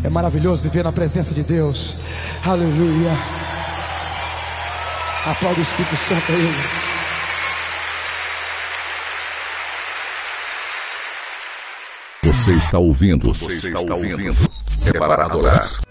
É maravilhoso viver na presença de Deus. Aleluia. Aplauda o Espírito Santo a Ele. Você está ouvindo. É para adorar.